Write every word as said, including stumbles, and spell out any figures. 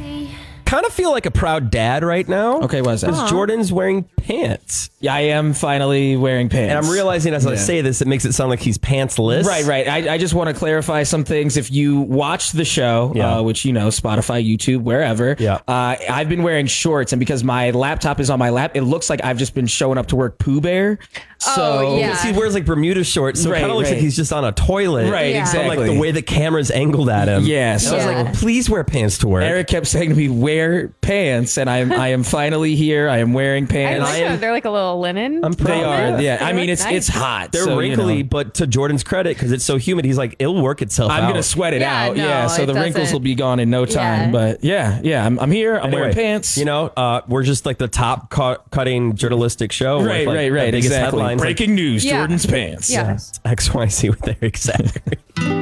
kind of feel like a proud dad right now. Okay, what's that? Because Jordan's wearing pants. Yeah, I am finally wearing pants. And I'm realizing as yeah. I say this, it makes it sound like he's pantsless. Right, right. I, I just want to clarify some things. If you watch the show, yeah. uh, which, you know, Spotify, YouTube, wherever, yeah. uh, I've been wearing shorts. And because my laptop is on my lap, it looks like I've just been showing up to work Pooh Bear. So, oh, yeah. Because he wears like Bermuda shorts, so right, it kind of looks right. like he's just on a toilet. Right, yeah. exactly. From, like the way the camera's angled at him. Yeah, so I was yeah. like, please wear pants to work. Eric kept saying to me, wear pants. And I'm, I am finally here. I am wearing I pants. like I am- them. They're like a little linen. I'm proud. They are, yeah. They I mean, look it's nice. it's hot. They're so, wrinkly, you know. but to Jordan's credit, because it's so humid, he's like, it'll work itself I'm out. gonna sweat it Yeah, out, no, yeah. So it the wrinkles doesn't- will be gone in no time. Yeah. But yeah, yeah, I'm, I'm here. I'm Anyway, wearing pants. You know, uh, we're just like the top cu- cutting journalistic show. right, with, like, right, the right. biggest Exactly. headlines, like, Breaking news: Yeah. Jordan's pants. Yeah. X Y Z with Eric Zachary.